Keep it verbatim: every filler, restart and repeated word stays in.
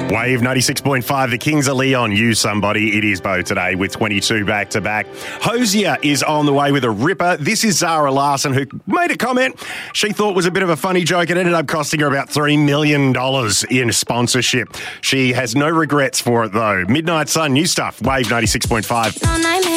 Wave ninety-six point five, the Kings of Leon, You Somebody. It is Bo today with twenty-two back-to-back. Hosier is on the way with a ripper. This is Zara Larson, who made a comment she thought was a bit of a funny joke. It ended up costing her about three million dollars in sponsorship. She has no regrets for it, though. Midnight Sun, new stuff, Wave ninety-six point five.